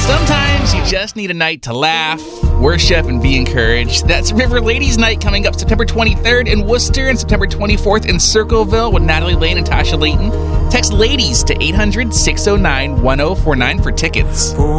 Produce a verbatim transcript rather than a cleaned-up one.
Sometimes you just need a night to laugh, worship, and be encouraged. That's River Ladies Night coming up September twenty-third in Worcester and September twenty-fourth in Circleville with Natalie Lane and Tasha Layton. Text LADIES to eight hundred, six oh nine, one oh four nine for tickets.